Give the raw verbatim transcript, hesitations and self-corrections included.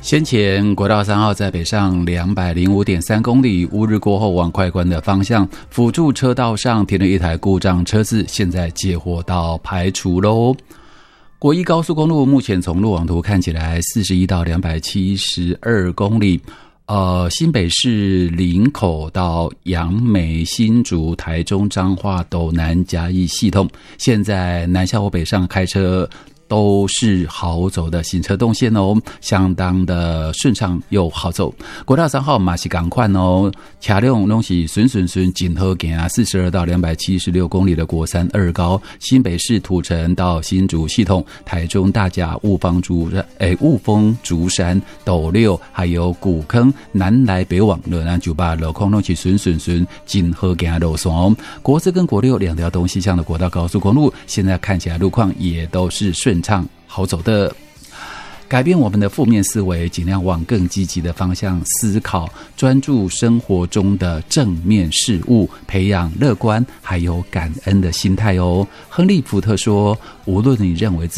先前国道三号在北上两百零五点三公里，乌日过后往快关的方向，辅助车道上停了一台故障车子，现在接货道排除咯。国一高速公路目前从路网图看起来四十一到两百七十二公里，呃，新北市林口到杨梅、新竹、台中、彰化、斗南、嘉义系统，现在南下或北上开车都是好走的行车动线哦，相当的顺畅又好走。国道三号嘛是同款哦，车辆都是顺顺顺真好行啊，四十二到两百七十六公里的国三二高，新北市土城到新竹系统，台中大甲、雾峰竹诶雾峰竹山、斗六，还有古坑南来北往热南九八路况都是顺顺顺真好行的路线哦。国四跟国六两条东西向的国道高速公路，现在看起来路况也都是顺畅好走的。改变我们的负面思维，尽量往更积极的方向思考，专注生活中的正面事物，培养乐观还有感恩的心态哦。亨利·福特说，无论你认为自己